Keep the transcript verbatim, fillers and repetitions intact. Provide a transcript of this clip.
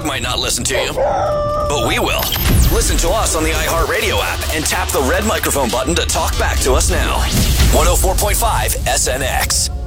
dog might not listen to you, but we will. Listen to us on the iHeartRadio app and tap the red microphone button to talk back to us now. one oh four point five S N X.